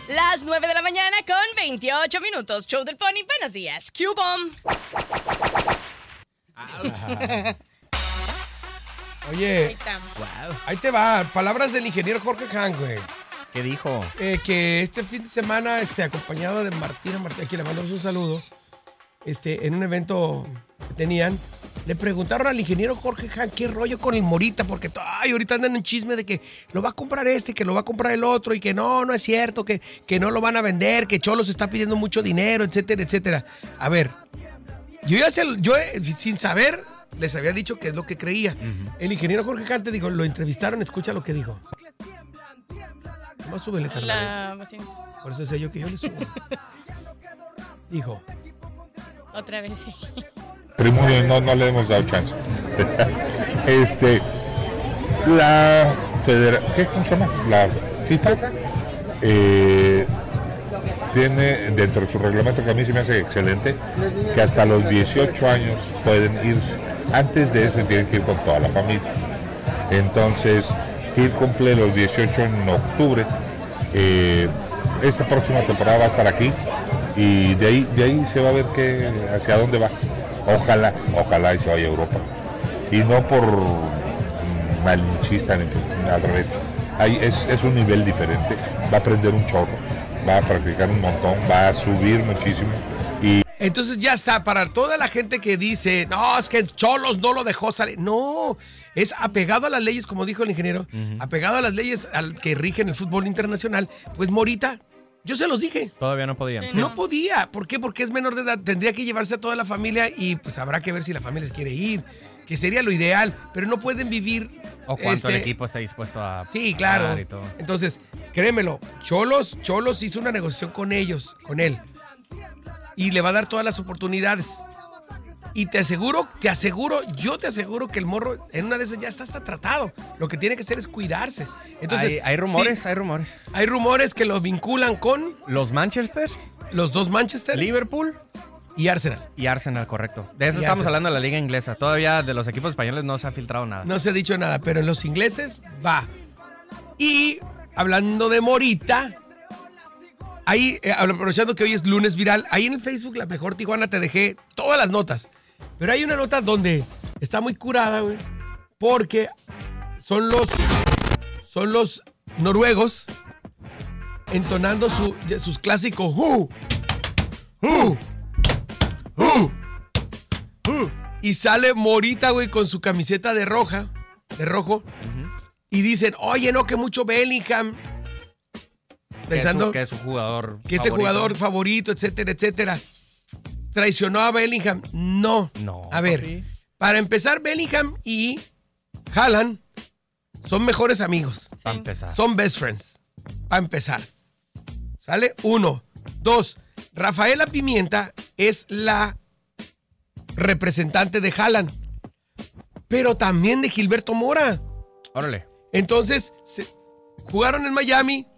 Las 9 de la mañana con 28 minutos. Show del Pony, buenos días. Q-Bomb. Oye, ahí te va. Palabras del ingeniero Jorge Han, güey. ¿Qué dijo? Que este fin de semana, acompañado de Martina, aquí le mandamos un saludo, en un evento que tenían, le preguntaron al ingeniero Jorge Han qué rollo con el Morita, porque ahorita andan en chisme de que lo va a comprar que lo va a comprar el otro, y que no es cierto, que no lo van a vender, que Cholos está pidiendo mucho dinero, etcétera, etcétera. A ver, yo sin saber, les había dicho qué es lo que creía. Uh-huh. El ingeniero Jorge Han, te digo, lo entrevistaron, escucha lo que dijo. Más súbele, carnal. Sí. Por eso decía yo que yo le subo. Dijo. Otra vez, sí. Primo, no le hemos dado chance. ¿Cómo se llama? La FIFA tiene dentro de su reglamento, que a mí se me hace excelente, que hasta los 18 años pueden ir. Antes de eso tienen que ir con toda la familia. Entonces, Gil cumple los 18 en octubre. Esta próxima temporada va a estar aquí y de ahí se va a ver hacia dónde va. Ojalá y se vaya a Europa. Y no por malinchista, al revés. Ahí es un nivel diferente. Va a aprender un chorro, va a practicar un montón, va a subir muchísimo. Entonces ya está, para toda la gente que dice, no, es que Cholos no lo dejó salir. No, es apegado a las leyes, como dijo el ingeniero, apegado a las leyes que rigen el fútbol internacional. Pues Morita, yo se los dije. Todavía no podía. Sí, no podía. ¿Por qué? Porque es menor de edad. Tendría que llevarse a toda la familia y pues habrá que ver si la familia se quiere ir, que sería lo ideal, pero no pueden vivir. O cuánto el equipo está dispuesto a sí, claro. Y todo. Entonces, créemelo, Cholos hizo una negociación con él. Y le va a dar todas las oportunidades. Y te aseguro que el morro en una de esas ya está hasta tratado. Lo que tiene que hacer es cuidarse. Entonces, hay rumores, sí, hay rumores. Hay rumores que lo vinculan con los Manchesters, los dos Manchester, Liverpool y Arsenal. Y Arsenal, correcto. De eso estamos hablando de la liga inglesa. Todavía de los equipos españoles no se ha filtrado nada. No se ha dicho nada, pero en los ingleses va. Y hablando de Morita, ahí, aprovechando que hoy es lunes viral, ahí en el Facebook La Mejor Tijuana te dejé todas las notas. Pero hay una nota donde está muy curada, güey, porque son los noruegos entonando sus clásicos y sale Morita, güey, con su camiseta de rojo, y dicen, oye, no, que mucho Bellingham, pensando que es su jugador que es el jugador favorito, etcétera, etcétera. ¿Traicionó a Bellingham? No. A ver, papi, para empezar, Bellingham y Haaland son mejores amigos. Para empezar. Son best friends. Para empezar. ¿Sale? 1. 2. Rafaela Pimienta es la representante de Haaland, pero también de Gilberto Mora. Órale. Entonces, jugaron en Miami,